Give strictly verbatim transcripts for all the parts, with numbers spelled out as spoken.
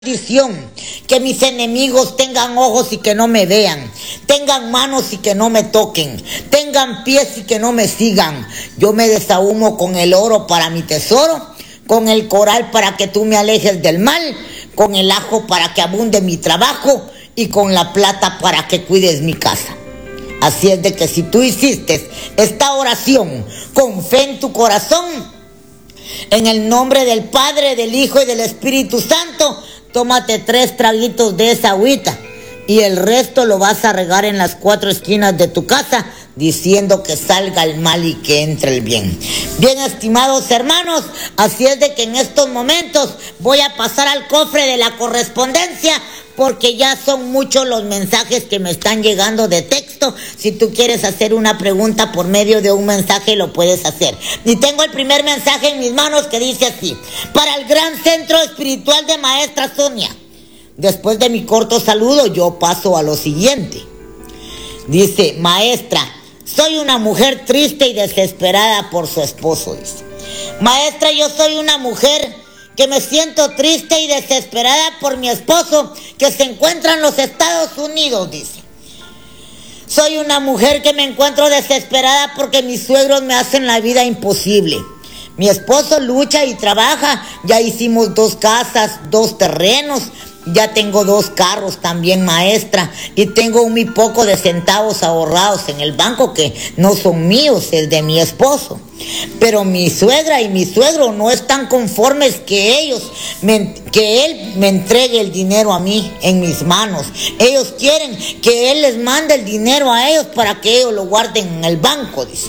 Maldición, que mis enemigos tengan ojos y que no me vean, tengan manos y que no me toquen, tengan pies y que no me sigan. Yo me desahumo con el oro para mi tesoro, con el coral para que tú me alejes del mal, con el ajo para que abunde mi trabajo y con la plata para que cuides mi casa. Así es de que si tú hiciste esta oración con fe en tu corazón, en el nombre del Padre, del Hijo y del Espíritu Santo, tómate tres traguitos de esa agüita y el resto lo vas a regar en las cuatro esquinas de tu casa, diciendo que salga el mal y que entre el bien. Bien, estimados hermanos, así es de que en estos momentos voy a pasar al cofre de la correspondencia, porque ya son muchos los mensajes que me están llegando de texto. Si tú quieres hacer una pregunta por medio de un mensaje, lo puedes hacer. Y tengo el primer mensaje en mis manos que dice así: para el Gran Centro Espiritual de Maestra Sonia. Después de mi corto saludo, yo paso a lo siguiente. Dice: maestra, soy una mujer triste y desesperada por su esposo. Dice: maestra, yo soy una mujer que me siento triste y desesperada por mi esposo que se encuentra en los Estados Unidos. Dice: soy una mujer que me encuentro desesperada porque mis suegros me hacen la vida imposible. Mi esposo lucha y trabaja, ya hicimos dos casas, dos terrenos, ya tengo dos carros también, maestra, y tengo muy poco de centavos ahorrados en el banco que no son míos, es de mi esposo. Pero mi suegra y mi suegro no están conformes que ellos, me, que él me entregue el dinero a mí en mis manos. Ellos quieren que él les mande el dinero a ellos para que ellos lo guarden en el banco, dice.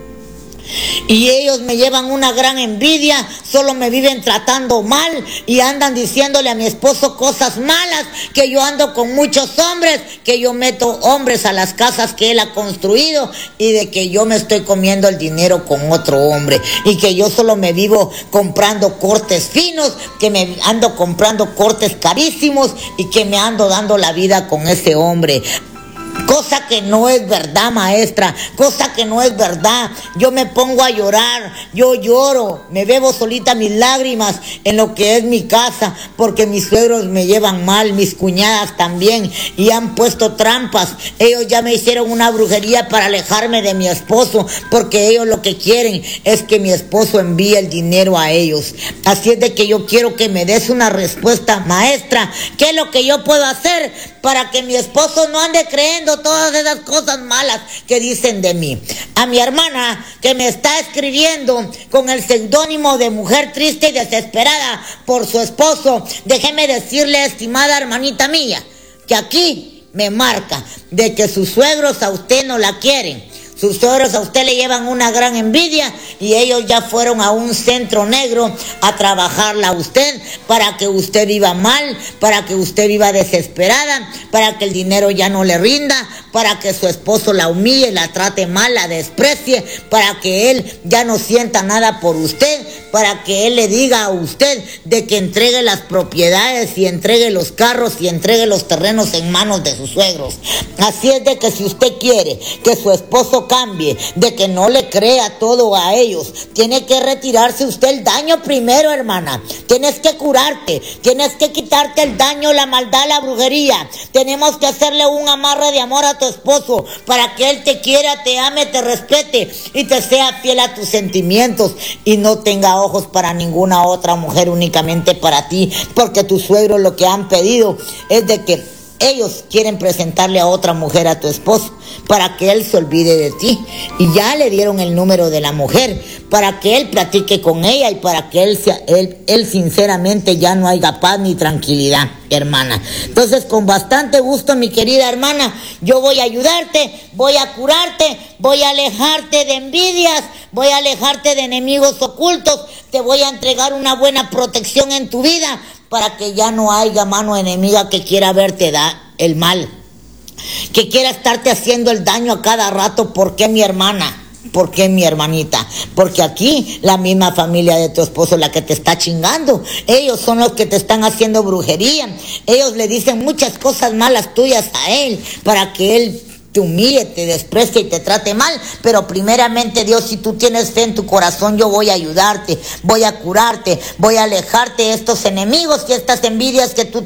Y ellos me llevan una gran envidia, solo me viven tratando mal y andan diciéndole a mi esposo cosas malas, que yo ando con muchos hombres, que yo meto hombres a las casas que él ha construido y de que yo me estoy comiendo el dinero con otro hombre y que yo solo me vivo comprando cortes finos, que me ando comprando cortes carísimos y que me ando dando la vida con ese hombre. Cosa que no es verdad, maestra, cosa que no es verdad. Yo me pongo a llorar, yo lloro, me bebo solita mis lágrimas en lo que es mi casa, porque mis suegros me llevan mal, mis cuñadas también, y han puesto trampas. Ellos ya me hicieron una brujería para alejarme de mi esposo, porque ellos lo que quieren es que mi esposo envíe el dinero a ellos. Así es de que yo quiero que me des una respuesta, maestra. ¿Qué es lo que yo puedo hacer para que mi esposo no ande creyendo todas esas cosas malas que dicen de mí? A mi hermana que me está escribiendo con el seudónimo de mujer triste y desesperada por su esposo, déjeme decirle, estimada hermanita mía, que aquí me marca de que sus suegros a usted no la quieren. Sus suegros a usted le llevan una gran envidia y ellos ya fueron a un centro negro a trabajarla a usted para que usted viva mal, para que usted viva desesperada, para que el dinero ya no le rinda, para que su esposo la humille, la trate mal, la desprecie, para que él ya no sienta nada por usted, para que él le diga a usted de que entregue las propiedades y entregue los carros y entregue los terrenos en manos de sus suegros. Así es de que si usted quiere que su esposo cambie, de que no le crea todo a ellos, tiene que retirarse usted el daño primero, hermana. Tienes que curarte, tienes que quitarte el daño, la maldad, la brujería. Tenemos que hacerle un amarre de amor a tu esposo para que él te quiera, te ame, te respete y te sea fiel a tus sentimientos y no tenga ojos para ninguna otra mujer, únicamente para ti, porque tus suegros lo que han pedido es de que ellos quieren presentarle a otra mujer a tu esposo para que él se olvide de ti. Y ya le dieron el número de la mujer para que él platique con ella y para que él, sea, él, él sinceramente ya no haya paz ni tranquilidad, hermana. Entonces, con bastante gusto, mi querida hermana, yo voy a ayudarte, voy a curarte, voy a alejarte de envidias, voy a alejarte de enemigos ocultos, te voy a entregar una buena protección en tu vida para que ya no haya mano enemiga que quiera verte da el mal, que quiera estarte haciendo el daño a cada rato. ¿Por qué, mi hermana? ¿Por qué, mi hermanita? Porque aquí la misma familia de tu esposo la que te está chingando. Ellos son los que te están haciendo brujería. Ellos le dicen muchas cosas malas tuyas a él para que él te humille, te desprecie y te trate mal, pero primeramente Dios, si tú tienes fe en tu corazón, yo voy a ayudarte, voy a curarte, voy a alejarte de estos enemigos y estas envidias que tú